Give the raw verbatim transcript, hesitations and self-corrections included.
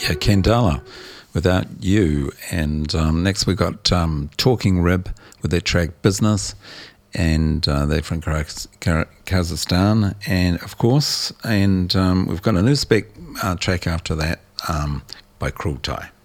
Yeah, Candela, Without You. And um, next we've got um, Talking Rib with their track Business, and uh, they're from Kazakhstan, and of course, and um, we've got a new spec uh, track after that um, by Cruel Tie.